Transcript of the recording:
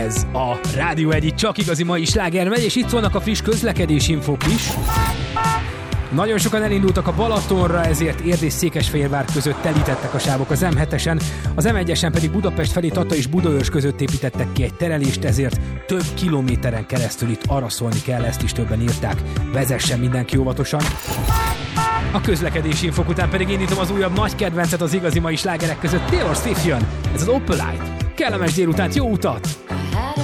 Ez a Rádió 1 csak igazi mai sláger megy, és itt szólnak a friss közlekedési infók is. Nagyon sokan elindultak a Balatonra, ezért Érd és Székesfehérvár között telítettek a sávok az M7-esen, az M1-esen pedig Budapest felé Tata és Budaörs között építettek ki egy terelést, ezért több kilométeren keresztül itt araszolni kell, ezt is többen írták. Vezessen mindenki óvatosan. A közlekedési infók után pedig indítom az újabb nagy kedvencet az igazi mai slágerek között, Taylor Swift jön. Ez az Opalite. Kellemes délutánt, jó utat!